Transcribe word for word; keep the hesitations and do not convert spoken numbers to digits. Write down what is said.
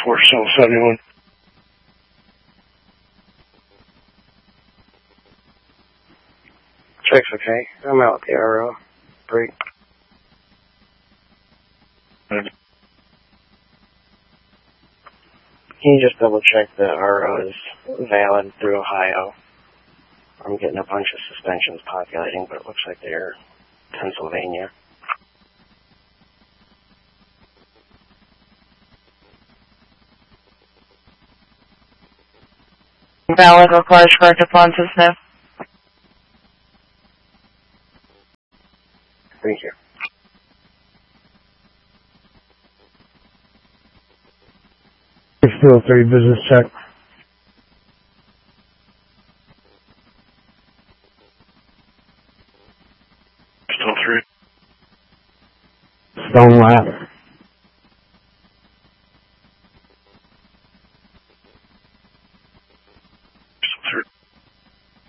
four seven seventy-one. Check's okay. I'm out with the R O. Break. Good. Can you just double check the R O is valid through Ohio? I'm getting a bunch of suspensions populating, but it looks like they're Pennsylvania. Valid requires corrective funds to sniff. Thank you. six two oh three, business check. Still three. Stone lap.